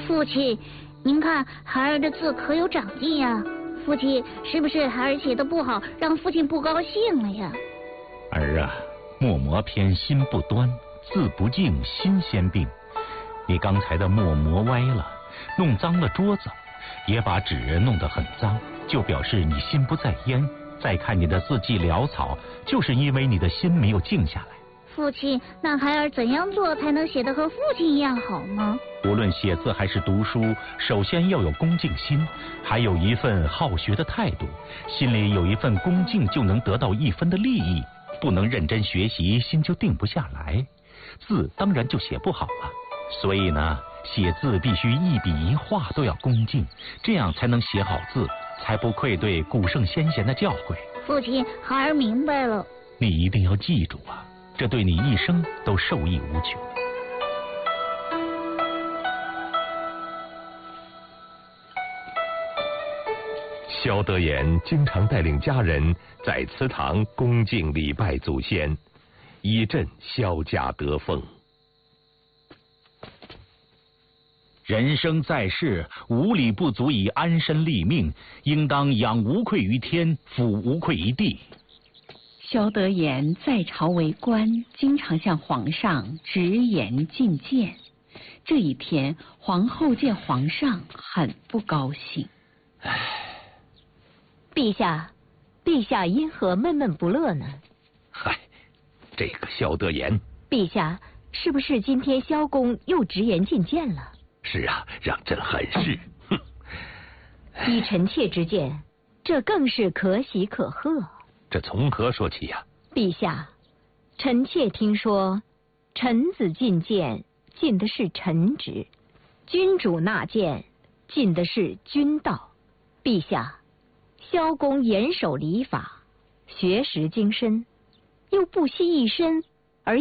父亲，您看孩儿的字可有长进呀？父亲，是不是孩儿写的不好，让父亲不高兴了呀？ 儿啊，墨磨偏心不端，字不净心先病。你刚才的墨磨歪了，弄脏了桌子，也把纸弄得很脏，就表示你心不在焉。再看你的字迹潦草，就是因为你的心没有静下来。 父亲，那孩儿怎样做才能写得和父亲一样好呢？ 无论写字还是读书，首先要有恭敬心，还有一份好学的态度。心里有一份恭敬，就能得到一分的利益。不能认真学习，心就定不下来，字当然就写不好了。所以呢，写字必须一笔一画都要恭敬，这样才能写好字，才不愧对古圣先贤的教诲。 父亲，孩儿明白了。 你一定要记住啊，这对你一生都受益无穷。 萧德言经常带领家人在祠堂恭敬礼拜祖先，以振萧家德风。 人生在世，无礼不足以安身立命，应当养无愧于天，抚无愧于地。 萧德言在朝为官，经常向皇上直言进谏。这一天，皇后见皇上很不高兴。 陛下，陛下因何闷闷不乐呢？ 嗨，这个萧德言。 陛下，是不是今天萧公又直言进谏了？ 是啊，让朕很是。 依臣妾之见，这更是可喜可贺。 这从何说起呀？ 陛下，臣妾听说，臣子进谏，尽的是臣职；君主纳谏，尽的是君道。陛下，萧公严守礼法，学识精深，又不惜一身